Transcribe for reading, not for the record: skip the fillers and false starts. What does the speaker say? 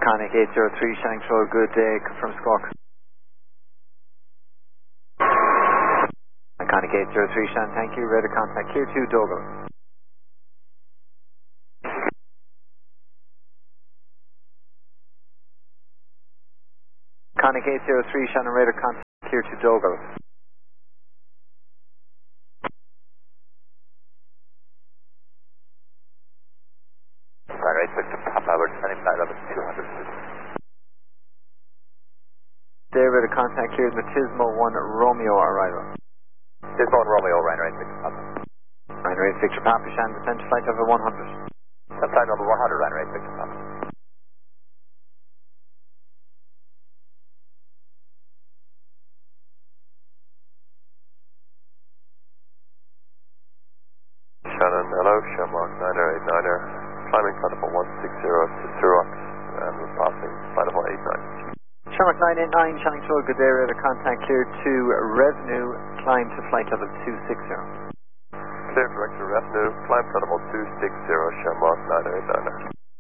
Iconic 803, Shanks Road, good day, confirm squawk. Iconic 803, Shan, thank you, radar contact, clear to Dogal. Iconic 803, Shan, radar contact, clear to Dogal. Runway 6 to Papa, we're descending flight level 200. Day radar contact cleared Matismo 1 Romeo arrival. Matismo 1 Romeo, runway 6 to Papa. Runway 6 to Papa, Shan, descend to flight level 100. Descend flight level 100, runway 6 to Papa. Shannon, hello, Shamrock 989er, climbing flight level 160 to Surox, and we're passing flight level 89. Shamrock 989, Shanks Road, good day, radar contact cleared to Revenue, climb to flight level 260. Clear direct to Revenue, climb flight level 260, Shamrock 989er.